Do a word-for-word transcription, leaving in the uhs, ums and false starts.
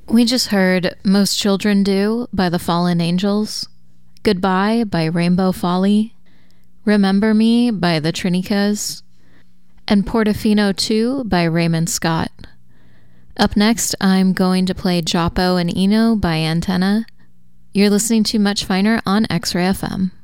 We just heard Most Children Do by the Fallen Angels, Goodbye by Rainbow Folly, Remember Me by the Trinicas, and Portofino two by Raymond Scott. Up next, I'm going to play Joppo and Eno by Antenna. You're listening to Much Finer on X-Ray F M.